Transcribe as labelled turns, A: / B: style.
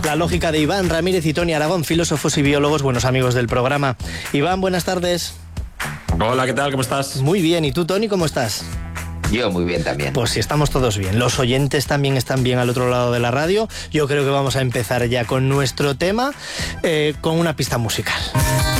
A: La lógica de Iván Ramírez y Tony Aragón, filósofos y biólogos, buenos amigos del programa. Iván, buenas tardes.
B: Hola, ¿qué tal? ¿Cómo estás?
A: Muy bien, ¿y tú, Tony, cómo estás?
C: Yo muy bien también.
A: Pues sí, estamos todos bien. Los oyentes también están bien al otro lado de la radio. Yo creo que vamos a empezar ya con nuestro tema, con una pista musical.